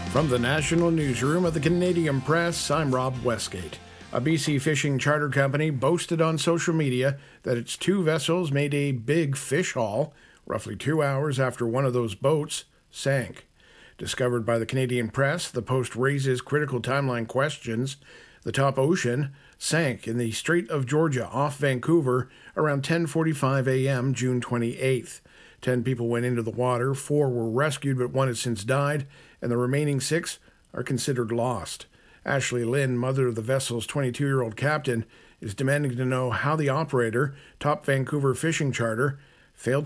From the National Newsroom of the Canadian Press, I'm Rob Westgate. A BC fishing charter company boasted on social media that its two vessels made a big fish haul roughly 2 hours after one of those boats sank. Discovered by the Canadian Press, the post raises critical timeline questions. The Top Ocean sank in the Strait of Georgia off Vancouver around 10:45 a.m. June 28th. 10 people went into the water, 4 were rescued, but 1 has since died, and the remaining 6 are considered lost. Ashley Lynn, mother of the vessel's 22-year-old captain, is demanding to know how the operator, Top Vancouver Fishing Charter, failed